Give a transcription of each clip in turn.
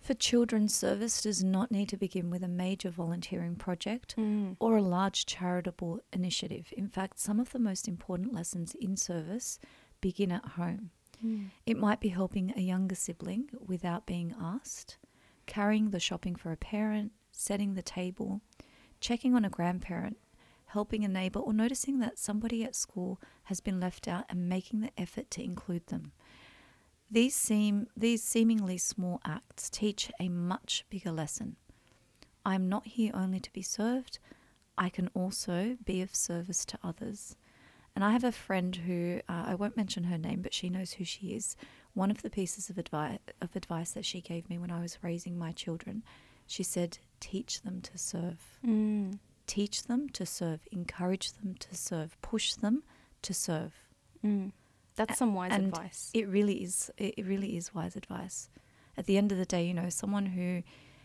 For children, service does not need to begin with a major volunteering project or a large charitable initiative. In fact, some of the most important lessons in service begin at home. It might be helping a younger sibling without being asked, carrying the shopping for a parent, setting the table, checking on a grandparent, helping a neighbour, or noticing that somebody at school has been left out and making the effort to include them. These seemingly small acts teach a much bigger lesson. I am not here only to be served, I can also be of service to others. And I have a friend who, I won't mention her name, but she knows who she is. One of the pieces of advice that she gave me when I was raising my children, she said, teach them to serve. Teach them to serve, encourage them to serve, push them to serve. That's some wise advice. It really is wise advice. At the end of the day, you know, someone who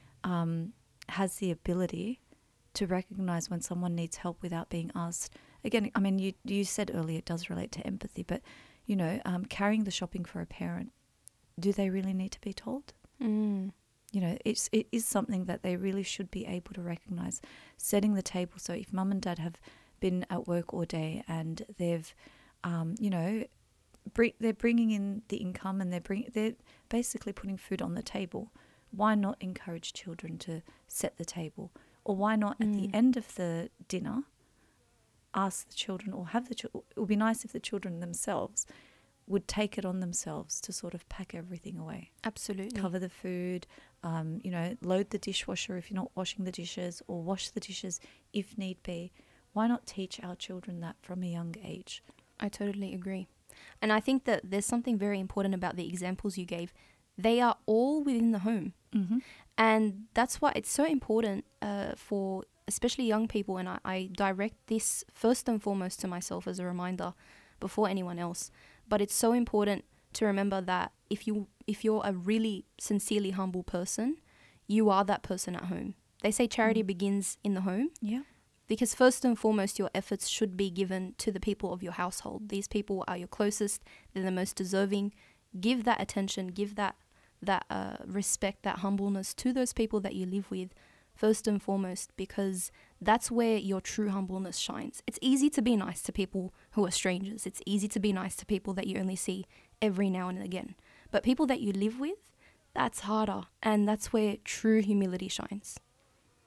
has the ability to recognize when someone needs help without being asked. Again, I mean, you said earlier it does relate to empathy, but, you know, carrying the shopping for a parent, do they really need to be told? You know, it is something that they really should be able to recognize. Setting the table, so if mum and dad have been at work all day and they've, you know, they're bringing in the income and they're basically putting food on the table. Why not encourage children to set the table? Or why not at the end of the dinner ask the children, or have the children, it would be nice if the children themselves would take it on themselves to sort of pack everything away. Absolutely. Cover the food, you know, load the dishwasher if you're not washing the dishes, or wash the dishes if need be. Why not teach our children that from a young age? I totally agree. And I think that there's something very important about the examples you gave. They are all within the home. And that's why it's so important for especially young people, and I direct this first and foremost to myself as a reminder before anyone else. But it's so important to remember that if you're a really sincerely humble person, you are that person at home. They say charity begins in the home. Yeah. Because first and foremost, your efforts should be given to the people of your household. These people are your closest. They're the most deserving. Give that attention, give that respect, that humbleness to those people that you live with, first and foremost, because that's where your true humbleness shines. It's easy to be nice to people who are strangers. It's easy to be nice to people that you only see every now and again. But people that you live with, that's harder. And that's where true humility shines.